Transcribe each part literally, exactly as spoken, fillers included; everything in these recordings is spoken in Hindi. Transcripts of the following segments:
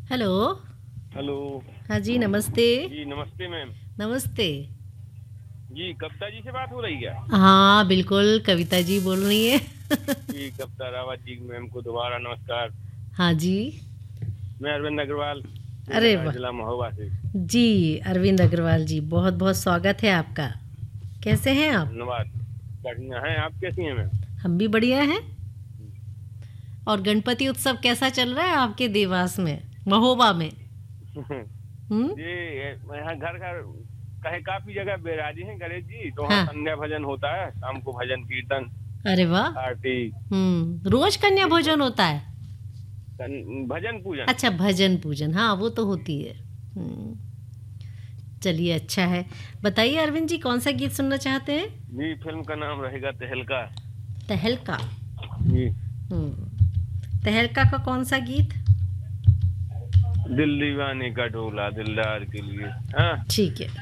हेलो। हेलो। हाँ जी, नमस्ते। जी नमस्ते मैम। नमस्ते। जी कविता जी से बात हो रही है? हाँ बिल्कुल, कविता जी बोल रही है। जी कविता रावत जी मैम को दोबारा नमस्कार। हाँ जी। मैं अरविंद अग्रवाल, अरे नगर वाह। जिला महोबा से। जी अरविंद अग्रवाल जी, बहुत बहुत स्वागत है आपका। कैसे हैं आप? धन्यवाद। बढ़िया है, आप कैसी हैं मैम? हम भी बढ़िया हैं। और गणपति उत्सव कैसा चल रहा है आपके देवास में, महोबा में? हम्म। जी यहाँ घर घर कहे काफी जगह बैराजी हैं गणेश जी, तो वहाँ हाँ। संध्या भजन होता है, शाम को भजन कीर्तन अरे वाह। आरती। हम्म, रोज कन्या जी भोजन होता है? कन- भजन पूजन। अच्छा, भजन पूजन, हाँ वो तो होती है। हम्म, चलिए अच्छा है। बताइए अरविंद जी, कौन सा गीत सुनना चाहते हैं? जी फिल्म का नाम रहेगा तहलका। तहलका। जी हम्म, तहलका का कौन सा गीत? दिल दीवाने का ढोला दिलदार के लिए। हाँ ठीक है।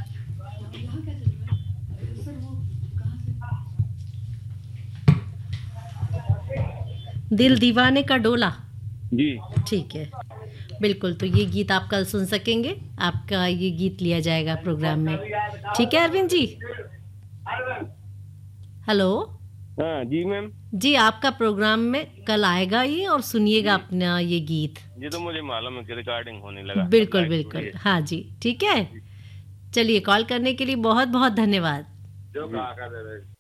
दिल दीवाने का डोला। जी ठीक है, बिल्कुल। तो ये गीत आप कल सुन सकेंगे, आपका ये गीत लिया जाएगा प्रोग्राम में। ठीक है अरविंद जी। हेलो। हाँ जी मैम। जी, आपका प्रोग्राम में कल आएगा ये, और सुनिएगा अपना ये गीत। ये तो मुझे मालूम है कि रिकॉर्डिंग होने लगा। बिल्कुल लाइव बिल्कुल, स्टूडियो। हाँ जी। ठीक है, चलिए, कॉल करने के लिए बहुत बहुत धन्यवाद। जो कहा कर रहे